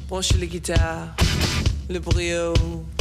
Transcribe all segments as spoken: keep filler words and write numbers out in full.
branchez les guitares, le brio.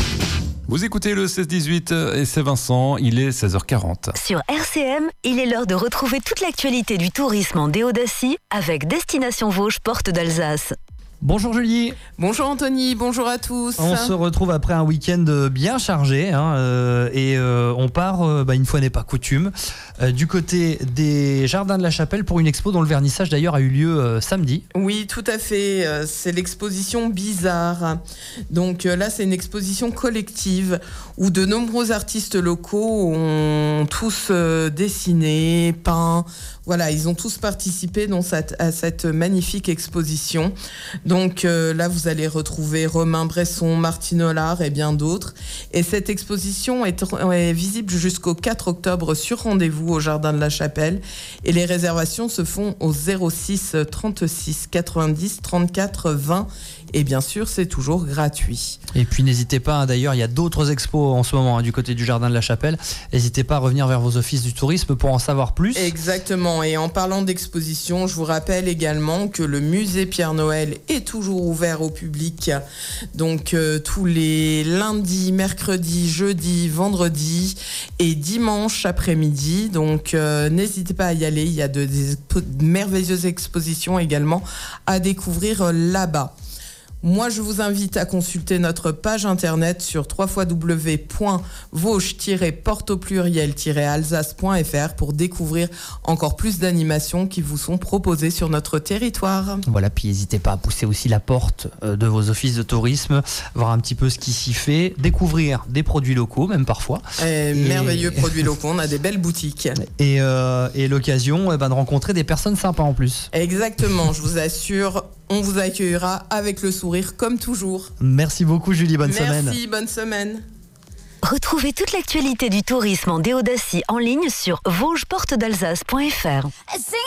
Vous écoutez le seize dix-huit et c'est Vincent, il est seize heures quarante. Sur R C M, il est l'heure de retrouver toute l'actualité du tourisme en Déodacie avec Destination Vosges, porte d'Alsace. Bonjour Julie. Bonjour Anthony, bonjour à tous. On se retrouve après un week-end bien chargé hein, euh, et euh, on part, euh, bah, une fois n'est pas coutume, euh, du côté des Jardins de la Chapelle pour une expo dont le vernissage d'ailleurs a eu lieu euh, samedi. Oui, tout à fait, euh, c'est l'exposition Bizarre. Donc euh, là, c'est une exposition collective où de nombreux artistes locaux ont tous euh, dessiné, peint. Voilà, ils ont tous participé dans cette, à cette magnifique exposition. Donc euh, là, vous allez retrouver Romain Bresson, Martine Hollard et bien d'autres. Et cette exposition est, est visible jusqu'au quatre octobre sur rendez-vous au Jardin de la Chapelle. Et les réservations se font au zéro six trente-six quatre-vingt-dix trente-quatre vingt. Et bien sûr, c'est toujours gratuit. Et puis n'hésitez pas, hein, d'ailleurs, il y a d'autres expos en ce moment hein, du côté du Jardin de la Chapelle. N'hésitez pas à revenir vers vos offices du tourisme pour en savoir plus. Exactement. Et en parlant d'exposition, je vous rappelle également que le musée Pierre Noël est toujours ouvert au public. Donc euh, tous les lundis, mercredis, jeudis, vendredis et dimanche après-midi. Donc euh, n'hésitez pas à y aller. Il y a de, des expo- de merveilleuses expositions également à découvrir euh, là-bas. Moi, je vous invite à consulter notre page internet sur w w w point vosges tiret porte au pluriel tiret alsace point f r pour découvrir encore plus d'animations qui vous sont proposées sur notre territoire. Voilà, puis n'hésitez pas à pousser aussi la porte de vos offices de tourisme, voir un petit peu ce qui s'y fait, découvrir des produits locaux, même parfois. Et et... Merveilleux produits locaux, on a des belles boutiques. Et, euh, et l'occasion eh ben, de rencontrer des personnes sympas en plus. Exactement, je vous assure. On vous accueillera avec le sourire comme toujours. Merci beaucoup Julie, bonne Merci, semaine. Merci, bonne semaine. Retrouvez toute l'actualité du tourisme en Déodacie en ligne sur vosges porte d'alsace point f r.